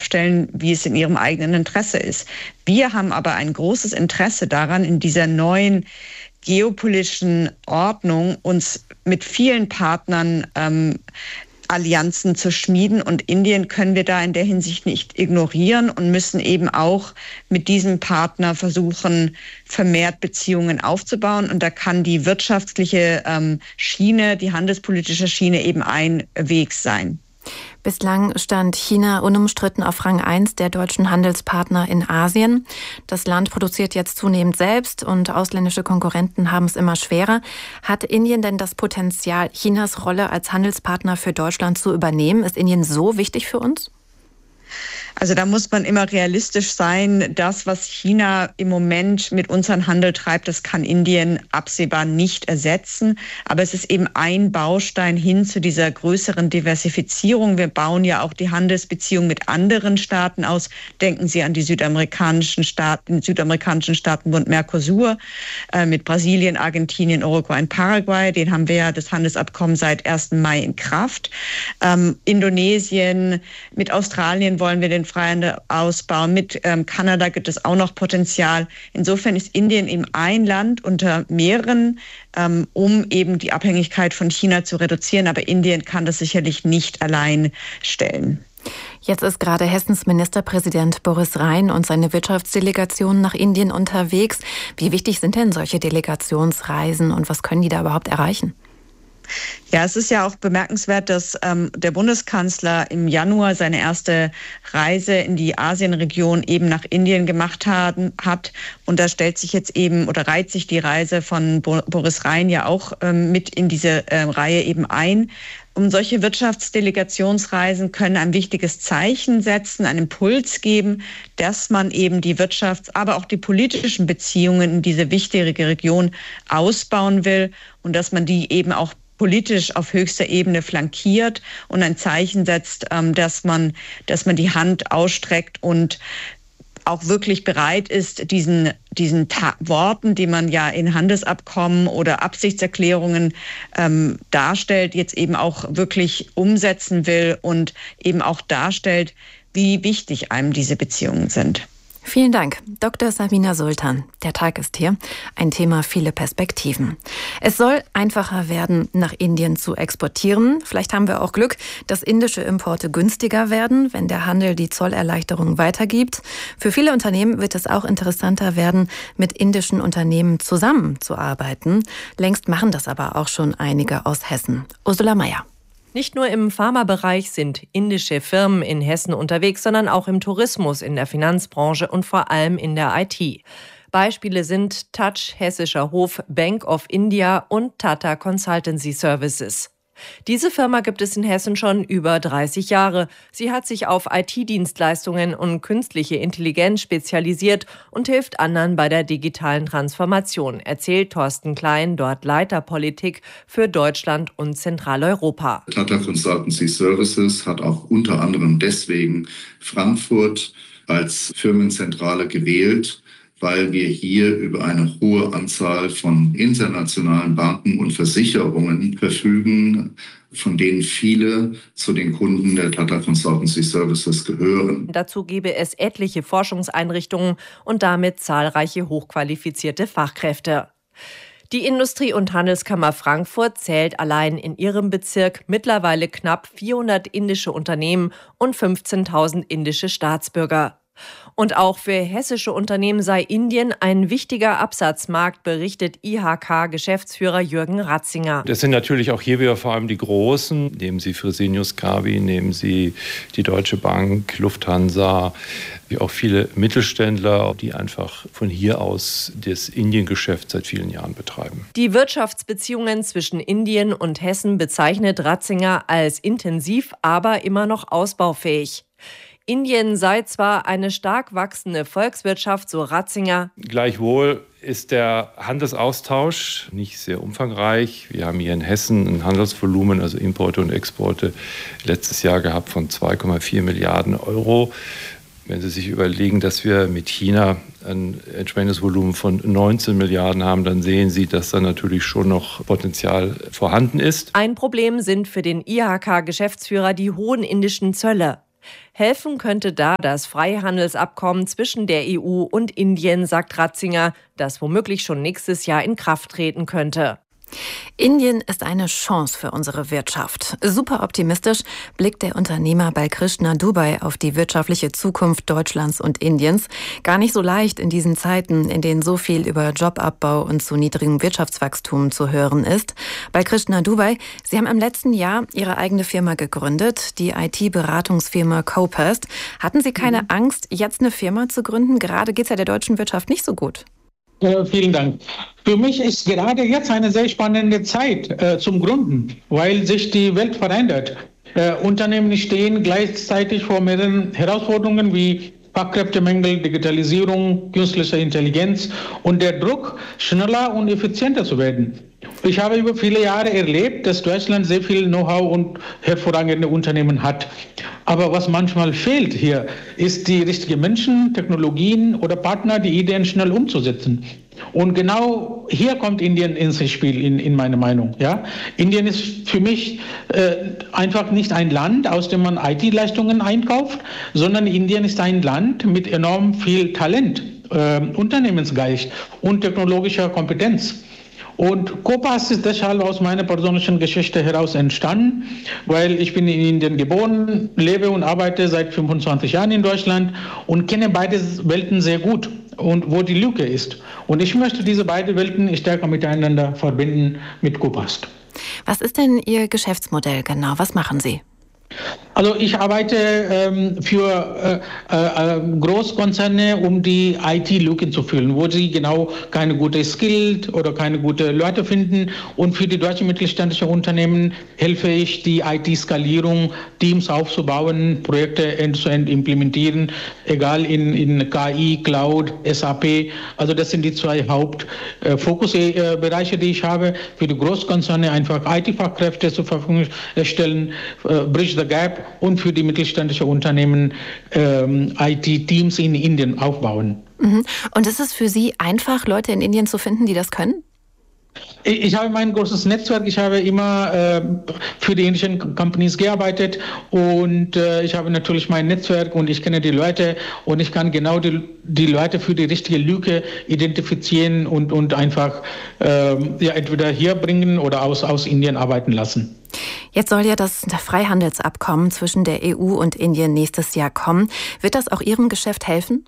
aufstellen, wie es in ihrem eigenen Interesse ist. Wir haben aber ein großes Interesse daran, in dieser neuen geopolitischen Ordnung uns mit vielen Partnern Allianzen zu schmieden. Und Indien können wir da in der Hinsicht nicht ignorieren und müssen eben auch mit diesem Partner versuchen, vermehrt Beziehungen aufzubauen. Und da kann die wirtschaftliche Schiene, die handelspolitische Schiene eben ein Weg sein. Bislang stand China unumstritten auf Rang 1 der deutschen Handelspartner in Asien. Das Land produziert jetzt zunehmend selbst und ausländische Konkurrenten haben es immer schwerer. Hat Indien denn das Potenzial, Chinas Rolle als Handelspartner für Deutschland zu übernehmen? Ist Indien so wichtig für uns? Also da muss man immer realistisch sein. Das, was China im Moment mit unserem Handel treibt, das kann Indien absehbar nicht ersetzen. Aber es ist eben ein Baustein hin zu dieser größeren Diversifizierung. Wir bauen ja auch die Handelsbeziehungen mit anderen Staaten aus. Denken Sie an die südamerikanischen Staaten, den südamerikanischen Staatenbund Mercosur mit Brasilien, Argentinien, Uruguay und Paraguay. Den haben wir ja das Handelsabkommen seit 1. Mai in Kraft. Indonesien, mit Australien wollen wir den Freihandel ausbauen. Mit Kanada gibt es auch noch Potenzial. Insofern ist Indien eben ein Land unter mehreren, um eben die Abhängigkeit von China zu reduzieren. Aber Indien kann das sicherlich nicht allein stellen. Jetzt ist gerade Hessens Ministerpräsident Boris Rhein und seine Wirtschaftsdelegation nach Indien unterwegs. Wie wichtig sind denn solche Delegationsreisen und was können die da überhaupt erreichen? Ja, es ist ja auch bemerkenswert, dass der Bundeskanzler im Januar seine erste Reise in die Asienregion eben nach Indien gemacht hat. Und da stellt sich jetzt eben oder reiht sich die Reise von Boris Rhein ja auch mit in diese Reihe eben ein. Solche Wirtschaftsdelegationsreisen können ein wichtiges Zeichen setzen, einen Impuls geben, dass man eben die aber auch die politischen Beziehungen in diese wichtige Region ausbauen will und dass man die eben auch politisch auf höchster Ebene flankiert und ein Zeichen setzt, dass man die Hand ausstreckt und auch wirklich bereit ist, diesen Worten, die man ja in Handelsabkommen oder Absichtserklärungen darstellt, jetzt eben auch wirklich umsetzen will und eben auch darstellt, wie wichtig einem diese Beziehungen sind. Vielen Dank, Dr. Sabina Sultan. Der Tag ist hier. Ein Thema, viele Perspektiven. Es soll einfacher werden, nach Indien zu exportieren. Vielleicht haben wir auch Glück, dass indische Importe günstiger werden, wenn der Handel die Zollerleichterung weitergibt. Für viele Unternehmen wird es auch interessanter werden, mit indischen Unternehmen zusammenzuarbeiten. Längst machen das aber auch schon einige aus Hessen. Ursula Mayer. Nicht nur im Pharmabereich sind indische Firmen in Hessen unterwegs, sondern auch im Tourismus, in der Finanzbranche und vor allem in der IT. Beispiele sind Touch, Hessischer Hof, Bank of India und Tata Consultancy Services. Diese Firma gibt es in Hessen schon über 30 Jahre. Sie hat sich auf IT-Dienstleistungen und künstliche Intelligenz spezialisiert und hilft anderen bei der digitalen Transformation, erzählt Thorsten Klein, dort Leiter Politik für Deutschland und Zentraleuropa. Tata Consultancy Services hat auch unter anderem deswegen Frankfurt als Firmenzentrale gewählt, weil wir hier über eine hohe Anzahl von internationalen Banken und Versicherungen verfügen, von denen viele zu den Kunden der Tata Consultancy Services gehören. Dazu gebe es etliche Forschungseinrichtungen und damit zahlreiche hochqualifizierte Fachkräfte. Die Industrie- und Handelskammer Frankfurt zählt allein in ihrem Bezirk mittlerweile knapp 400 indische Unternehmen und 15.000 indische Staatsbürger. Und auch für hessische Unternehmen sei Indien ein wichtiger Absatzmarkt, berichtet IHK-Geschäftsführer Jürgen Ratzinger. Das sind natürlich auch hier wieder vor allem die Großen. Nehmen Sie Fresenius Kabi, nehmen Sie die Deutsche Bank, Lufthansa, wie auch viele Mittelständler, die einfach von hier aus das Indiengeschäft seit vielen Jahren betreiben. Die Wirtschaftsbeziehungen zwischen Indien und Hessen bezeichnet Ratzinger als intensiv, aber immer noch ausbaufähig. Indien sei zwar eine stark wachsende Volkswirtschaft, so Ratzinger. Gleichwohl ist der Handelsaustausch nicht sehr umfangreich. Wir haben hier in Hessen ein Handelsvolumen, also Importe und Exporte, letztes Jahr gehabt von 2,4 Milliarden Euro. Wenn Sie sich überlegen, dass wir mit China ein entsprechendes Volumen von 19 Milliarden haben, dann sehen Sie, dass da natürlich schon noch Potenzial vorhanden ist. Ein Problem sind für den IHK-Geschäftsführer die hohen indischen Zölle. Helfen könnte da das Freihandelsabkommen zwischen der EU und Indien, sagt Ratzinger, das womöglich schon nächstes Jahr in Kraft treten könnte. Indien ist eine Chance für unsere Wirtschaft. Super optimistisch blickt der Unternehmer Balkrishna Dubey auf die wirtschaftliche Zukunft Deutschlands und Indiens. Gar nicht so leicht in diesen Zeiten, in denen so viel über Jobabbau und zu niedrigem Wirtschaftswachstum zu hören ist. Balkrishna Dubey, Sie haben im letzten Jahr Ihre eigene Firma gegründet, die IT-Beratungsfirma Copast. Hatten Sie keine Angst, jetzt eine Firma zu gründen? Gerade geht es ja der deutschen Wirtschaft nicht so gut. Vielen Dank. Für mich ist gerade jetzt eine sehr spannende Zeit zum Gründen, weil sich die Welt verändert. Unternehmen stehen gleichzeitig vor mehreren Herausforderungen wie Fachkräftemangel, Digitalisierung, künstliche Intelligenz und der Druck, schneller und effizienter zu werden. Ich habe über viele Jahre erlebt, dass Deutschland sehr viel Know-how und hervorragende Unternehmen hat. Aber was manchmal fehlt hier, ist die richtigen Menschen, Technologien oder Partner, die Ideen schnell umzusetzen. Und genau hier kommt Indien ins Spiel, in meiner Meinung. Ja? Indien ist für mich einfach nicht ein Land, aus dem man IT-Leistungen einkauft, sondern Indien ist ein Land mit enorm viel Talent, Unternehmensgeist und technologischer Kompetenz. Und Copast ist deshalb aus meiner persönlichen Geschichte heraus entstanden, weil ich bin in Indien geboren, lebe und arbeite seit 25 Jahren in Deutschland und kenne beide Welten sehr gut und wo die Lücke ist. Und ich möchte diese beiden Welten stärker miteinander verbinden mit Copast. Was ist denn Ihr Geschäftsmodell genau? Was machen Sie? Also ich arbeite für Großkonzerne, um die IT-Lücken zu füllen, wo sie genau keine gute Skills oder keine gute Leute finden. Und für die deutschen mittelständischen Unternehmen helfe ich, die IT-Skalierung, Teams aufzubauen, Projekte end-to-end implementieren, egal in KI, Cloud, SAP. Also das sind die zwei Hauptfokusbereiche, die ich habe. Für die Großkonzerne einfach IT-Fachkräfte zur Verfügung stellen, Bridge the Gap, und für die mittelständischen Unternehmen IT-Teams in Indien aufbauen. Und ist es für Sie einfach, Leute in Indien zu finden, die das können? Ich habe mein großes Netzwerk. Ich habe immer für die indischen Companies gearbeitet und ich habe natürlich mein Netzwerk und ich kenne die Leute und ich kann genau die Leute für die richtige Lücke identifizieren und einfach entweder hier bringen oder aus Indien arbeiten lassen. Jetzt soll ja das Freihandelsabkommen zwischen der EU und Indien nächstes Jahr kommen. Wird das auch Ihrem Geschäft helfen?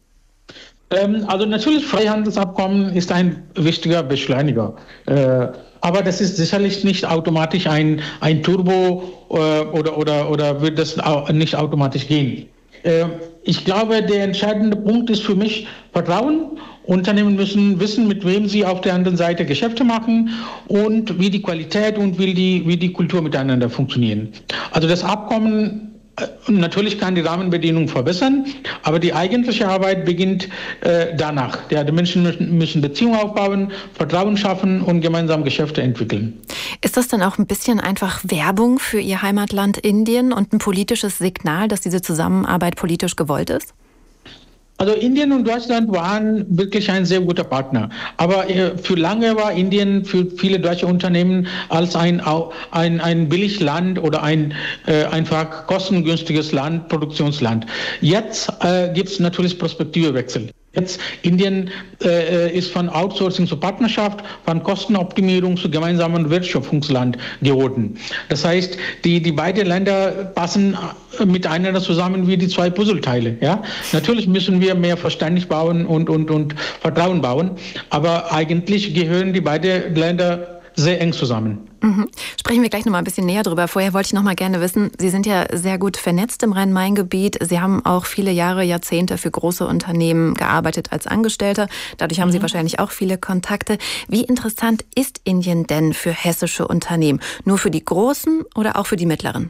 Also natürlich, Freihandelsabkommen ist ein wichtiger Beschleuniger. Aber das ist sicherlich nicht automatisch ein Turbo oder wird das nicht automatisch gehen. Ich glaube, der entscheidende Punkt ist für mich Vertrauen. Unternehmen müssen wissen, mit wem sie auf der anderen Seite Geschäfte machen und wie die Qualität und wie die Kultur miteinander funktionieren. Also das Abkommen natürlich kann die Rahmenbedingungen verbessern, aber die eigentliche Arbeit beginnt danach. Die Menschen müssen Beziehungen aufbauen, Vertrauen schaffen und gemeinsam Geschäfte entwickeln. Ist das dann auch ein bisschen einfach Werbung für Ihr Heimatland Indien und ein politisches Signal, dass diese Zusammenarbeit politisch gewollt ist? Also Indien und Deutschland waren wirklich ein sehr guter Partner. Aber für lange war Indien für viele deutsche Unternehmen als ein Billigland oder ein einfach kostengünstiges Land, Produktionsland. Jetzt gibt es natürlich Perspektivewechsel. Jetzt Indien ist von Outsourcing zu Partnerschaft, von Kostenoptimierung zu gemeinsamen Wertschöpfungsland geworden. Das heißt, die beiden Länder passen miteinander zusammen wie die zwei Puzzleteile. Ja? Natürlich müssen wir mehr Verständnis bauen und Vertrauen bauen, aber eigentlich gehören die beiden Länder sehr eng zusammen. Sprechen wir gleich noch mal ein bisschen näher drüber. Vorher wollte ich noch mal gerne wissen, Sie sind ja sehr gut vernetzt im Rhein-Main-Gebiet. Sie haben auch viele Jahre, Jahrzehnte für große Unternehmen gearbeitet als Angestellter. Dadurch haben Sie wahrscheinlich auch viele Kontakte. Wie interessant ist Indien denn für hessische Unternehmen? Nur für die großen oder auch für die mittleren?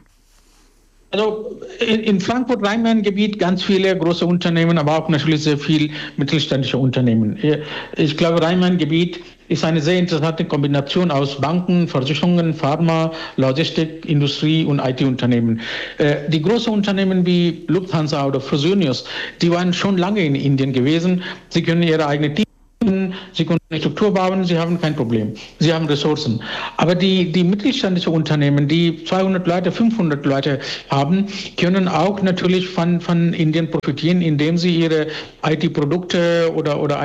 Also in Frankfurt-Rhein-Main-Gebiet ganz viele große Unternehmen, aber auch natürlich sehr viel mittelständische Unternehmen. Ich glaube, Rhein-Main-Gebiet ist eine sehr interessante Kombination aus Banken, Versicherungen, Pharma, Logistik, Industrie und IT-Unternehmen. Die großen Unternehmen wie Lufthansa oder Fresenius, die waren schon lange in Indien gewesen. Sie können ihre eigenen Teams Sie können eine Struktur bauen, Sie haben kein Problem. Sie haben Ressourcen. Aber die mittelständischen Unternehmen, die 200 Leute, 500 Leute haben, können auch natürlich von Indien profitieren, indem sie ihre IT-Produkte oder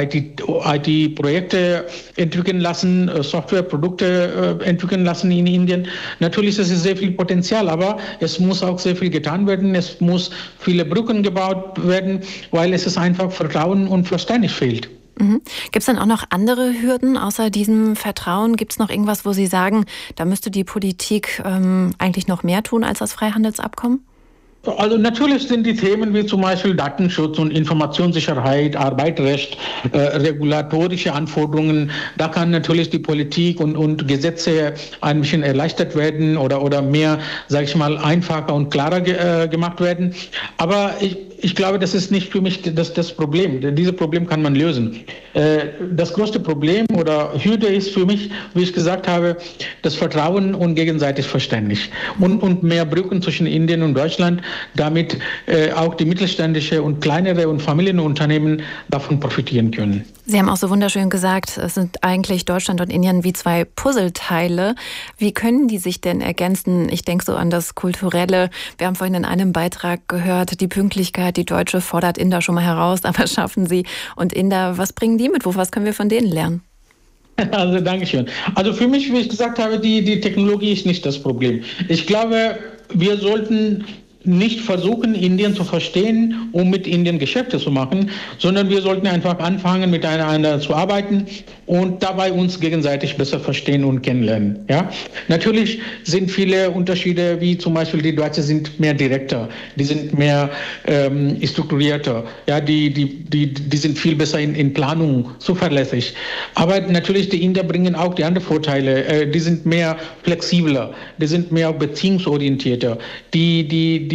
IT-Projekte entwickeln lassen, Softwareprodukte entwickeln lassen in Indien. Natürlich ist es sehr viel Potenzial, aber es muss auch sehr viel getan werden. Es muss viele Brücken gebaut werden, weil es ist einfach Vertrauen und Verständnis fehlt. Gibt es dann auch noch andere Hürden außer diesem Vertrauen? Gibt es noch irgendwas, wo Sie sagen, da müsste die Politik eigentlich noch mehr tun als das Freihandelsabkommen? Also natürlich sind die Themen wie zum Beispiel Datenschutz und Informationssicherheit, Arbeitsrecht, regulatorische Anforderungen, da kann natürlich die Politik und Gesetze ein bisschen erleichtert werden oder mehr, sage ich mal, einfacher und klarer gemacht werden. Aber ich glaube, das ist nicht für mich das Problem. Denn dieses Problem kann man lösen. Das größte Problem oder Hürde ist für mich, wie ich gesagt habe, das Vertrauen und gegenseitig Verständnis. Und mehr Brücken zwischen Indien und Deutschland, damit auch die mittelständische und kleinere und Familienunternehmen davon profitieren können. Sie haben auch so wunderschön gesagt, es sind eigentlich Deutschland und Indien wie zwei Puzzleteile. Wie können die sich denn ergänzen? Ich denke so an das Kulturelle. Wir haben vorhin in einem Beitrag gehört, die Pünktlichkeit, die Deutsche fordert Inder schon mal heraus, aber schaffen sie. Und Inder, was bringen die mit? Was können wir von denen lernen? Also Dankeschön. Also für mich, wie ich gesagt habe, die Technologie ist nicht das Problem. Ich glaube, wir sollten nicht versuchen, Indien zu verstehen, um mit Indien Geschäfte zu machen, sondern wir sollten einfach anfangen, miteinander zu arbeiten und dabei uns gegenseitig besser verstehen und kennenlernen. Ja? Natürlich sind viele Unterschiede, wie zum Beispiel die Deutschen sind mehr direkter, die sind mehr strukturierter, ja? die sind viel besser in Planung, zuverlässig. Aber natürlich die Inder bringen auch die anderen Vorteile, die sind mehr flexibler, die sind mehr beziehungsorientierter, die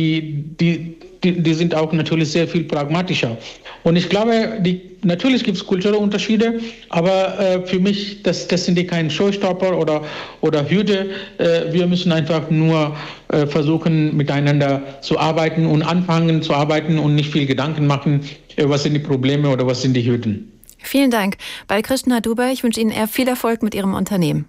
sind auch natürlich sehr viel pragmatischer. Und ich glaube, natürlich gibt es kulturelle Unterschiede, aber für mich, das sind keine Showstopper oder Hürde. Wir müssen einfach nur versuchen, miteinander zu arbeiten und anfangen zu arbeiten und nicht viel Gedanken machen, was sind die Probleme oder was sind die Hürden. Vielen Dank. Balkrishna Dubey, ich wünsche Ihnen viel Erfolg mit Ihrem Unternehmen.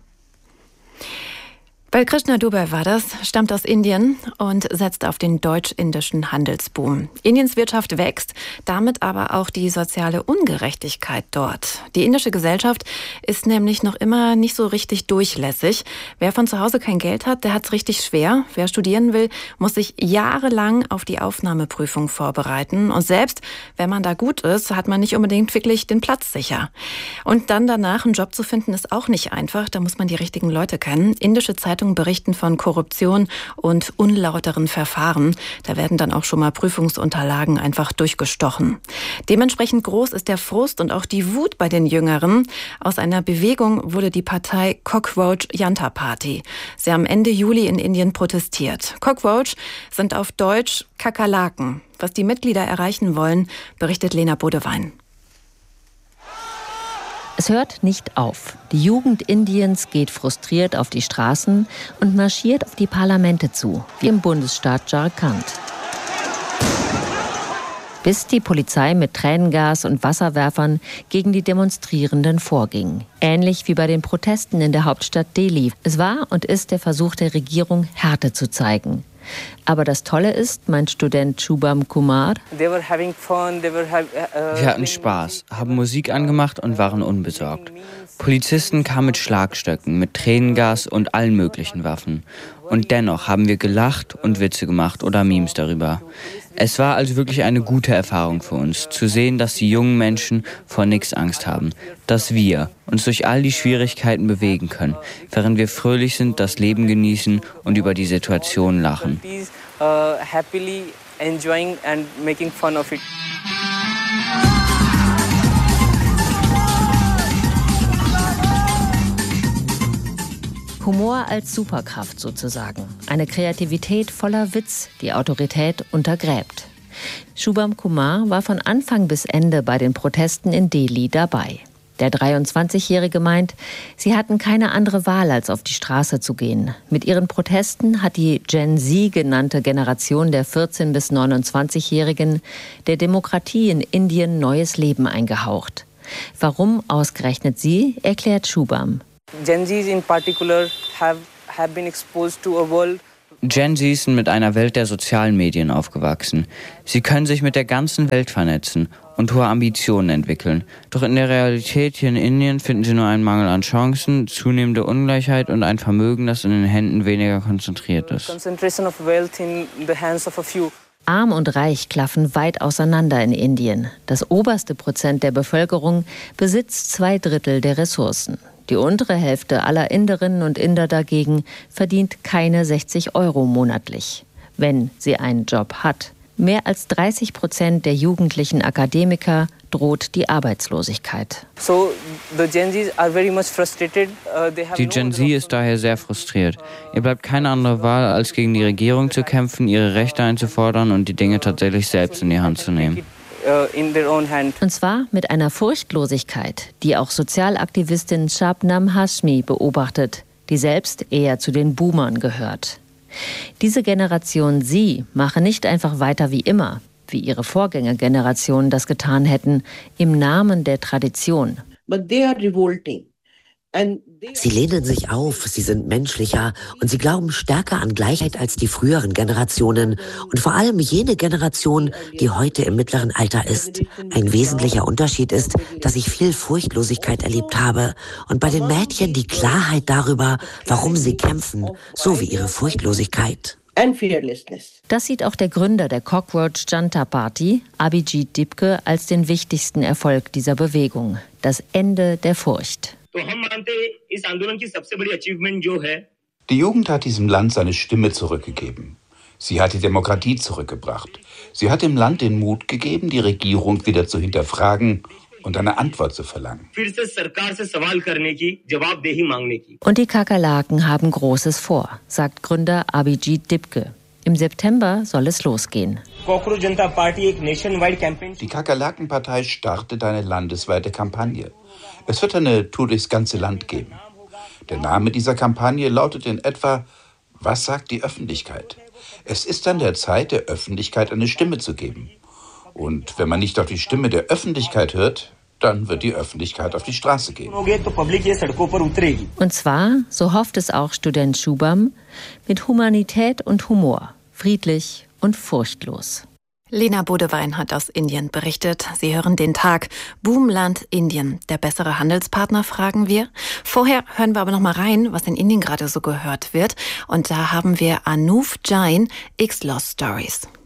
Balkrishna Dubey war das, stammt aus Indien und setzt auf den deutsch-indischen Handelsboom. Indiens Wirtschaft wächst, damit aber auch die soziale Ungerechtigkeit dort. Die indische Gesellschaft ist nämlich noch immer nicht so richtig durchlässig. Wer von zu Hause kein Geld hat, der hat es richtig schwer. Wer studieren will, muss sich jahrelang auf die Aufnahmeprüfung vorbereiten. Und selbst wenn man da gut ist, hat man nicht unbedingt wirklich den Platz sicher. Und dann danach einen Job zu finden, ist auch nicht einfach. Da muss man die richtigen Leute kennen. Indische Zeitungen berichten von Korruption und unlauteren Verfahren. Da werden dann auch schon mal Prüfungsunterlagen einfach durchgestochen. Dementsprechend groß ist der Frust und auch die Wut bei den Jüngeren. Aus einer Bewegung wurde die Partei Cockroach Janta Party. Sie haben Ende Juli in Indien protestiert. Cockroach sind auf Deutsch Kakerlaken. Was die Mitglieder erreichen wollen, berichtet Lena Bodewein. Es hört nicht auf. Die Jugend Indiens geht frustriert auf die Straßen und marschiert auf die Parlamente zu, wie im Bundesstaat Jharkhand. Bis die Polizei mit Tränengas und Wasserwerfern gegen die Demonstrierenden vorging. Ähnlich wie bei den Protesten in der Hauptstadt Delhi. Es war und ist der Versuch der Regierung, Härte zu zeigen. Aber das Tolle ist, meint Student Shubham Kumar, wir hatten Spaß, haben Musik angemacht und waren unbesorgt. Polizisten kamen mit Schlagstöcken, mit Tränengas und allen möglichen Waffen. Und dennoch haben wir gelacht und Witze gemacht oder Memes darüber. Es war also wirklich eine gute Erfahrung für uns, zu sehen, dass die jungen Menschen vor nichts Angst haben, dass wir uns durch all die Schwierigkeiten bewegen können, während wir fröhlich sind, das Leben genießen und über die Situation lachen. Humor als Superkraft sozusagen. Eine Kreativität voller Witz, die Autorität untergräbt. Shubham Kumar war von Anfang bis Ende bei den Protesten in Delhi dabei. Der 23-Jährige meint, sie hatten keine andere Wahl, als auf die Straße zu gehen. Mit ihren Protesten hat die Gen Z genannte Generation der 14- bis 29-Jährigen der Demokratie in Indien neues Leben eingehaucht. Warum ausgerechnet sie, erklärt Shubham. Gen Zs in particular have been exposed to a world. Gen Zs sind mit einer Welt der sozialen Medien aufgewachsen. Sie können sich mit der ganzen Welt vernetzen und hohe Ambitionen entwickeln. Doch in der Realität hier in Indien finden sie nur einen Mangel an Chancen, zunehmende Ungleichheit und ein Vermögen, das in den Händen weniger konzentriert ist. Arm und Reich klaffen weit auseinander in Indien. Das oberste Prozent der Bevölkerung besitzt 2/3 der Ressourcen. Die untere Hälfte aller Inderinnen und Inder dagegen verdient keine 60 Euro monatlich, wenn sie einen Job hat. Mehr als 30% der jugendlichen Akademiker droht die Arbeitslosigkeit. Die Gen Z ist daher sehr frustriert. Ihr bleibt keine andere Wahl, als gegen die Regierung zu kämpfen, ihre Rechte einzufordern und die Dinge tatsächlich selbst in die Hand zu nehmen. Und zwar mit einer Furchtlosigkeit, die auch Sozialaktivistin Shabnam Hashmi beobachtet, die selbst eher zu den Boomern gehört. Diese Generation Sie mache nicht einfach weiter wie immer, wie ihre Vorgängergenerationen das getan hätten, im Namen der Tradition. Sie lehnen sich auf, sie sind menschlicher und sie glauben stärker an Gleichheit als die früheren Generationen und vor allem jene Generation, die heute im mittleren Alter ist. Ein wesentlicher Unterschied ist, dass ich viel Furchtlosigkeit erlebt habe und bei den Mädchen die Klarheit darüber, warum sie kämpfen, so wie ihre Furchtlosigkeit. Das sieht auch der Gründer der Cockroach Janta Party, Abhijit Dipke, als den wichtigsten Erfolg dieser Bewegung: das Ende der Furcht. Die Jugend hat diesem Land seine Stimme zurückgegeben. Sie hat die Demokratie zurückgebracht. Sie hat dem Land den Mut gegeben, die Regierung wieder zu hinterfragen und eine Antwort zu verlangen. Und die Kakerlaken haben Großes vor, sagt Gründer Abhijit Dipke. Im September soll es losgehen. Die Kakerlakenpartei startet eine landesweite Kampagne. Es wird eine Tour durchs ganze Land geben. Der Name dieser Kampagne lautet in etwa: Was sagt die Öffentlichkeit? Es ist an der Zeit, der Öffentlichkeit eine Stimme zu geben. Und wenn man nicht auf die Stimme der Öffentlichkeit hört, dann wird die Öffentlichkeit auf die Straße gehen. Und zwar, so hofft es auch Student Shubham, mit Humanität und Humor, friedlich und furchtlos. Lena Bodewein hat aus Indien berichtet. Sie hören den Tag. Boomland Indien. Der bessere Handelspartner, fragen wir. Vorher hören wir aber noch mal rein, was in Indien gerade so gehört wird. Und da haben wir Anup Jain, X-Lost Stories.